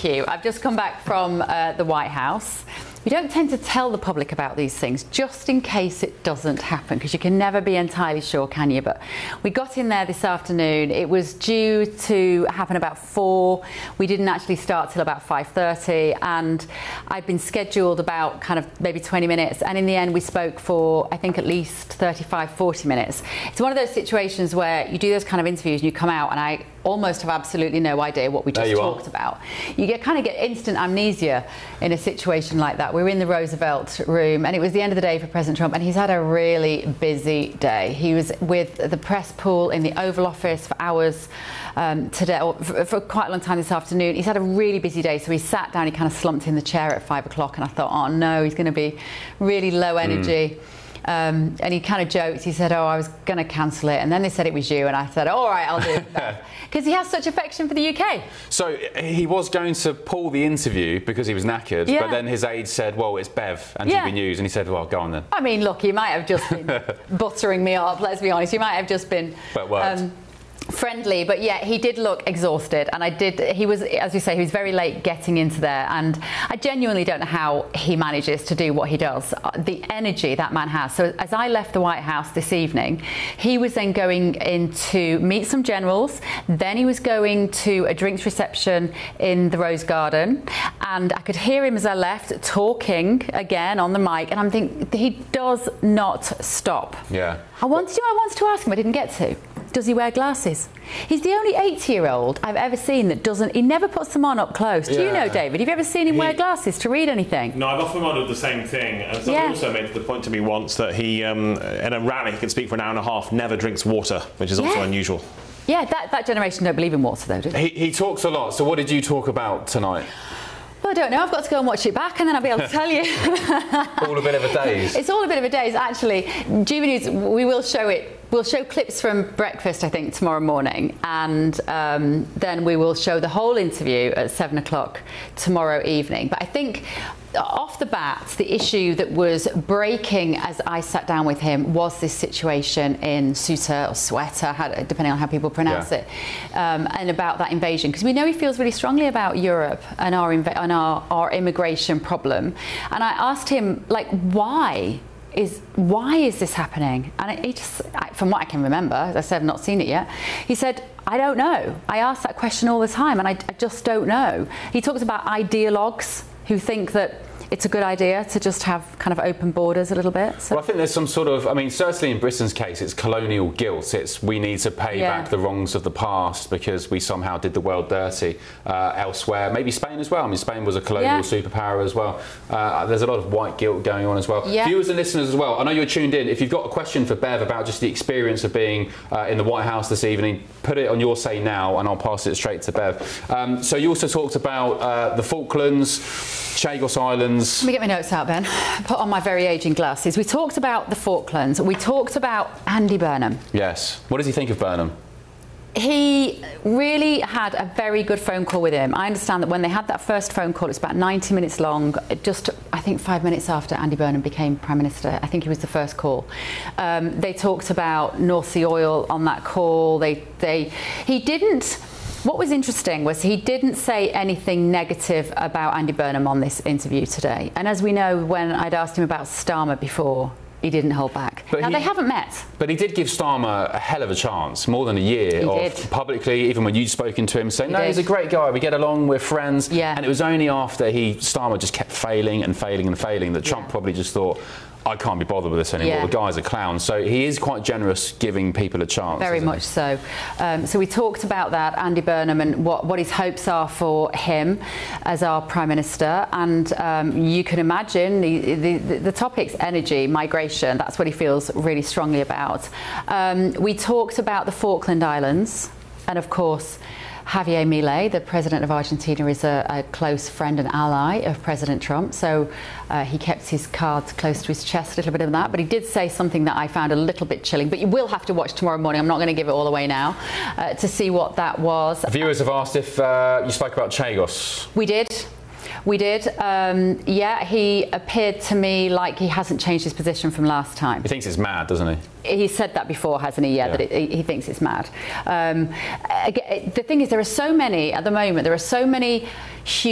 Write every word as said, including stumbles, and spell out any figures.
thank you. I've just come back from uh, the White House. We don't tend to tell the public about these things, just in case it doesn't happen, because you can never be entirely sure, can you? But we got in there this afternoon. It was due to happen about four. We didn't actually start till about five thirty, and I'd been scheduled about kind of maybe twenty minutes, and in the end we spoke for, I think, at least thirty-five, forty minutes. It's one of those situations where you do those kind of interviews and you come out and I almost have absolutely no idea what we just talked about. You get kind of get instant amnesia in a situation like that. We were in the Roosevelt room, and it was the end of the day for President Trump, and he's had a really busy day. He was with the press pool in the Oval Office for hours um, today, or for, for quite a long time this afternoon. He's had a really busy day, so he sat down, he kind of slumped in the chair at five o'clock, and I thought, oh no, he's going to be really low energy. Mm. Um, and he kind of joked. He said, oh, I was going to cancel it. And then they said it was you. And I said, all right, I'll do it. Because he has such affection for the U K. So he was going to pull the interview because he was knackered. Yeah. But then his aide said, well, it's Bev and yeah. T V News. And he said, well, go on then. I mean, look, he might have just been buttering me up, let's be honest. He might have just been... But what? Um, friendly, but yeah, he did look exhausted, and I did he was, as you say, he was very late getting into there, and I genuinely don't know how he manages to do what he does. The energy that man has. So as I left the White House this evening, he was then going in to meet some generals, then he was going to a drinks reception in the Rose Garden, and I could hear him as I left talking again on the mic, and I'm thinking, he does not stop. Yeah. I wanted to, I wanted to ask him, I didn't get to. Does he wear glasses? He's the only eighty-year-old I've ever seen that doesn't... He never puts them on up close. Do yeah. you know, David? Have you ever seen him he, wear glasses to read anything? No, I've often wondered the same thing. And somebody yeah. also made the point to me once that he, um, in a rally, he can speak for an hour and a half, never drinks water, which is also yeah. unusual. Yeah, that, that generation don't believe in water, though, do they? He, he talks a lot. So what did you talk about tonight? Well, I don't know. I've got to go and watch it back, and then I'll be able to tell you. All a bit of a daze. It's all a bit of a daze, actually. G B News, we will show it. We'll show clips from breakfast, I think, tomorrow morning, and um, then we will show the whole interview at seven o'clock tomorrow evening. But I think, off the bat, the issue that was breaking as I sat down with him was this situation in Ceuta or Ceuta, how, depending on how people pronounce yeah. it, um, and about that invasion. Because we know he feels really strongly about Europe and our, and our, our immigration problem. And I asked him, like, why? Is why is this happening? And he just, from what I can remember, as I said, I've not seen it yet, he said, I don't know. I ask that question all the time, and I, I just don't know. He talks about ideologues who think that it's a good idea to just have kind of open borders a little bit. So. Well, I think there's some sort of, I mean, certainly in Britain's case, it's colonial guilt. It's we need to pay yeah. back the wrongs of the past because we somehow did the world dirty uh, elsewhere. Maybe Spain as well. I mean, Spain was a colonial yeah. superpower as well. Uh, there's a lot of white guilt going on as well. Yeah. Viewers and listeners as well, I know you're tuned in. If you've got a question for Bev about just the experience of being uh, in the White House this evening, put it on your say now and I'll pass it straight to Bev. Um, so you also talked about uh, the Falklands, Chagos Islands. Let me get my notes out, Ben. Put on my very aging glasses. We talked about the Falklands. We talked about Andy Burnham. Yes. What does he think of Burnham? He really had a very good phone call with him. I understand that when they had that first phone call, it's about ninety minutes long. Just, I think, five minutes after Andy Burnham became Prime Minister. I think he was the first call. Um, they talked about North Sea oil on that call. They, they, he didn't... What was interesting was he didn't say anything negative about Andy Burnham on this interview today. And as we know, when I'd asked him about Starmer before, he didn't hold back. But now, he, they haven't met. But he did give Starmer a hell of a chance, more than a year he of did. publicly, even when you'd spoken to him, saying, he no, did. he's a great guy, we get along, we're friends. Yeah. And it was only after he, Starmer just kept failing and failing and failing that Trump yeah. probably just thought, I can't be bothered with this anymore. Yeah. The guy's a clown. So he is quite generous giving people a chance. Very much he? so. Um, so we talked about that, Andy Burnham, and what, what his hopes are for him as our Prime Minister. And um, you can imagine the, the, the topic's energy, migration. That's what he feels really strongly about. Um, we talked about the Falkland Islands, and of course, Javier Milei, the president of Argentina, is a, a close friend and ally of President Trump, so uh, he kept his cards close to his chest, a little bit of that, but he did say something that I found a little bit chilling, but you will have to watch tomorrow morning. I'm not going to give it all away now, uh, to see what that was. Viewers have asked if uh, you spoke about Chagos. We did. We did. Um, yeah, he appeared to me like he hasn't changed his position from last time. He thinks it's mad, doesn't he? He said that before, hasn't he? Yeah, yeah. that it, he thinks it's mad. Um, the thing is, there are so many, at the moment, there are so many huge